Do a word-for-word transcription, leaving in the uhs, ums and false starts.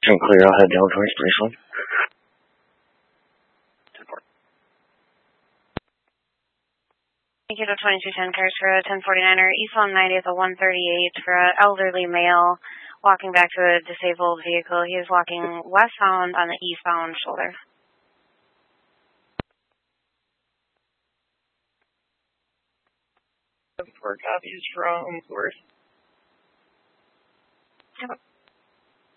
I'm clear. I'll head down towards Braceland. Thank you to twenty-two ten cars for a ten forty-niner, eastbound ninetieth at one thirty-eight for an elderly male walking back to a disabled vehicle. He is walking westbound on the eastbound shoulder. Four copies from Worth. Yep.